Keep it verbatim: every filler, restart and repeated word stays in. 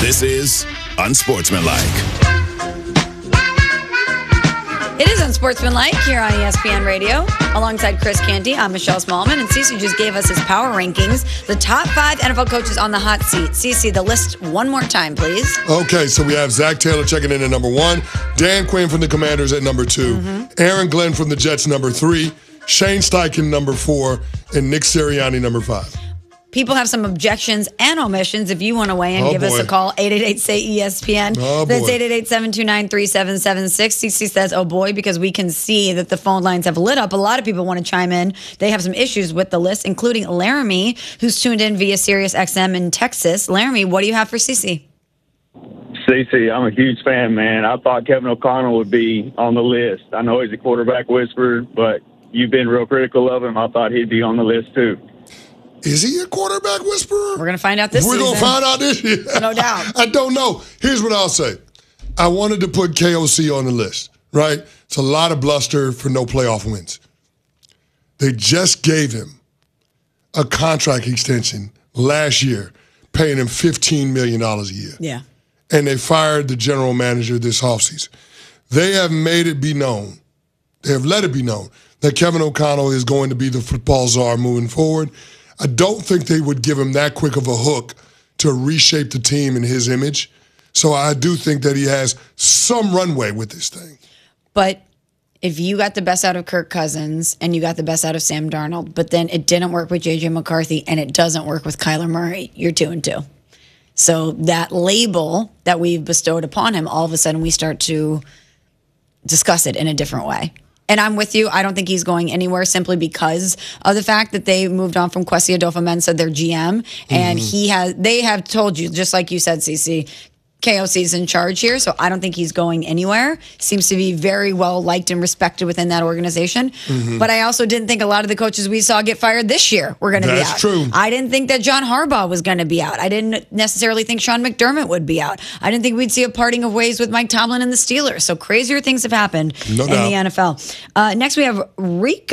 This is Unsportsmanlike. It is Unsportsmanlike here on E S P N Radio. Alongside Chris Canty, I'm Michelle Smallman, and Cece just gave us his power rankings. The top five N F L coaches on the hot seat. Cece, the list one more time, please. Okay, so we have Zach Taylor checking in at number one, Dan Quinn from the Commanders at number two, mm-hmm. Aaron Glenn from the Jets number three, Shane Steichen number four, and Nick Sirianni number five. People have some objections and omissions. If you want to weigh in, oh, give boy. us a call, eight eight eight, S A Y, E S P N. Oh, That's boy. eight eight eight, seven two nine, three seven seven six. Cece says, oh boy, because we can see that the phone lines have lit up. A lot of people want to chime in. They have some issues with the list, including Laramie, who's tuned in via Sirius X M in Texas. Laramie, what do you have for Cece? Cece, I'm a huge fan, man. I thought Kevin O'Connell would be on the list. I know he's a quarterback whisperer, but you've been real critical of him. I thought he'd be on the list, too. Is he a quarterback whisperer? We're going to find out this We're season. going to find out this year. No doubt. I don't know. Here's what I'll say. I wanted to put K O C on the list, right? It's a lot of bluster for no playoff wins. They just gave him a contract extension last year, paying him fifteen million dollars a year. Yeah. And they fired the general manager this offseason. They have made it be known, they have let it be known, that Kevin O'Connell is going to be the football czar moving forward. I don't think they would give him that quick of a hook to reshape the team in his image. So I do think that he has some runway with this thing. But if you got the best out of Kirk Cousins and you got the best out of Sam Darnold, but then it didn't work with J J McCarthy and it doesn't work with Kyler Murray, you're two and two. So that label that we've bestowed upon him, all of a sudden we start to discuss it in a different way. And I'm with you. I don't think he's going anywhere simply because of the fact that they moved on from Kwesi Adolfo-Mensah, their G M, and mm-hmm. he has. They have told you, just like you said, Cece, K O C's in charge here, so I don't think he's going anywhere. Seems to be very well liked and respected within that organization. Mm-hmm. But I also didn't think a lot of the coaches we saw get fired this year were going to be out. That's true. I didn't think that John Harbaugh was going to be out. I didn't necessarily think Sean McDermott would be out. I didn't think we'd see a parting of ways with Mike Tomlin and the Steelers. So crazier things have happened no in doubt. the N F L. Uh, next, we have Rico.